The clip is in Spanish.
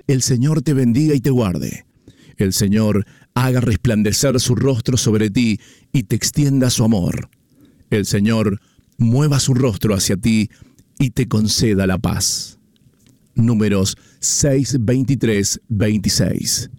El Señor te bendiga y te guarde. El Señor haga resplandecer su rostro sobre ti y te extienda su amor. El Señor mueva su rostro hacia ti y te conceda la paz. Números 6, 23, 26.